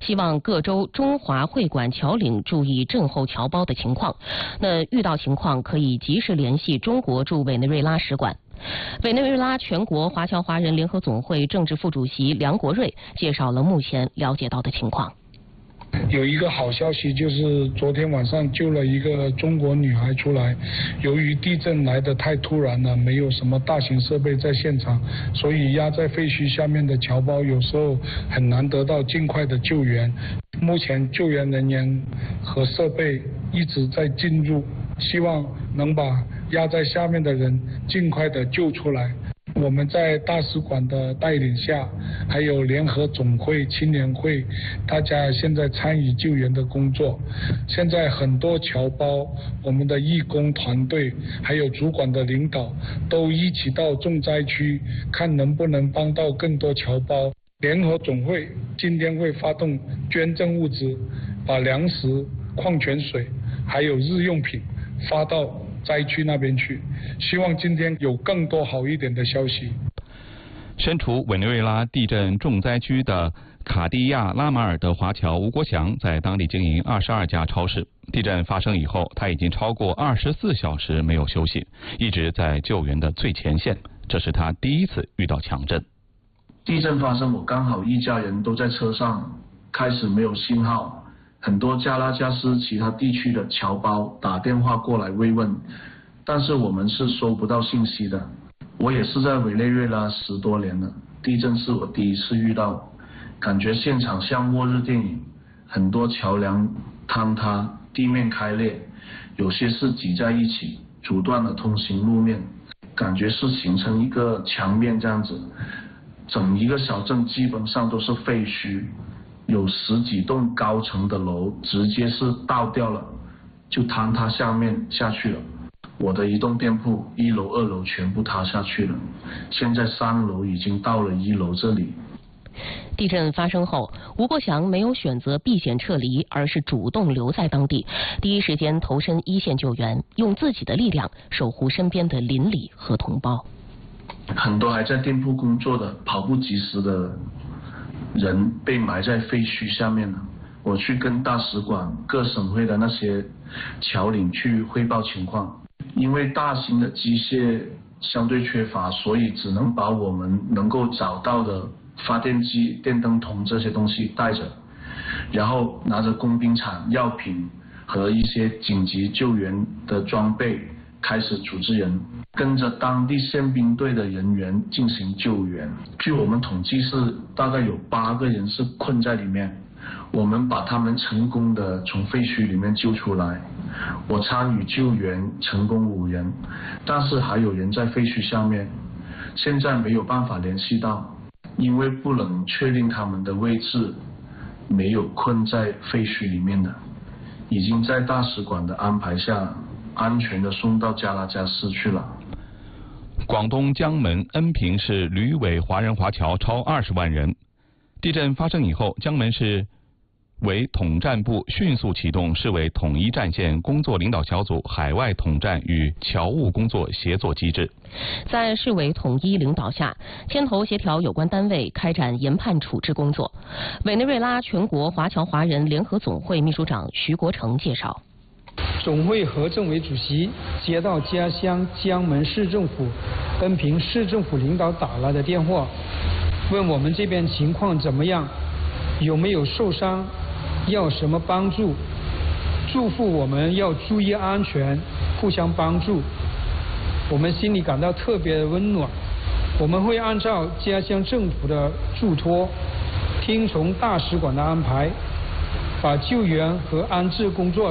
希望各州中华会馆侨领注意震后侨胞的情况。那遇到情况可以及时联系中国驻委内瑞拉使馆。委内瑞拉全国华侨华人联合总会政治副主席梁国瑞介绍了目前了解到的情况。 有一个好消息，就是昨天晚上救了一个中国女孩出来。由于地震来得太突然了，没有什么大型设备在现场，所以压在废墟下面的侨胞有时候很难得到尽快的救援。目前救援人员和设备一直在进入，希望能把压在下面的人尽快的救出来。我们在大使馆的带领下，还有联合总会、青年会，大家现在参与救援的工作。现在很多侨胞，我们的义工团队，还有主管的领导，都一起到重灾区，看能不能帮到更多侨胞。联合总会今天会发动捐赠物资，把粮食、矿泉水还有日用品发到灾区那边去，希望今天有更多好一点的消息。 身处委内瑞拉地震重灾区的卡地亚拉马尔的华侨吴国祥在当地经营22家超市。地震发生以后，他已经超过24小时没有休息，一直在救援的最前线。这是他第一次遇到强震。 地震发生，我刚好一家人都在车上，开始没有信号。很多加拉加斯其他地区的侨胞打电话过来慰问，但是我们是收不到信息的。我也是在委内瑞拉10多年了，地震是我第一次遇到，感觉现场像末日电影，很多桥梁坍塌，地面开裂，有些是挤在一起，阻断了通行路面，感觉是形成一个墙面这样子。整一个小镇基本上都是废墟，有10几栋高层的楼直接是倒掉了，就坍塌下去了。我的一栋店铺1楼、2楼全部塌下去了，现在3楼已经到了1楼这里。 地震发生后，吴国祥没有选择避险撤离，而是主动留在当地，第一时间投身一线救援，用自己的力量守护身边的邻里和同胞。 很多还在店铺工作的跑不及时的人被埋在废墟下面了。我去跟大使馆、各省会的那些侨领去汇报情况，因为大型的机械相对缺乏，所以只能把我们能够找到的发电机、电灯筒这些东西带着，然后拿着工兵铲、药品和一些紧急救援的装备，开始组织人，跟着当地宪兵队的人员进行救援。据我们统计是大概有8个人是困在里面，我们把他们成功的从废墟里面救出来。我参与救援，成功5人，但是还有人在废墟下面，现在没有办法联系到，因为不能确定他们的位置，没有困在废墟里面的，已经在大使馆的安排下安全的送到加拉加斯去了。 广东江门恩平市旅委华人华侨超20万人。地震发生以后，江门市委统战部迅速启动市委统一战线工作领导小组海外统战与侨务工作协作机制。 在市委统一领导下，牵头协调有关单位开展研判处置工作。委内瑞拉全国华侨华人联合总会秘书长徐国成介绍。 总会何政委主席接到家乡江门市政府、恩平市政府领导打来的电话，问我们这边情况怎么样，有没有受伤，要什么帮助，嘱咐我们要注意安全，互相帮助。我们心里感到特别的温暖。我们会按照家乡政府的嘱托，听从大使馆的安排，把救援和安置工作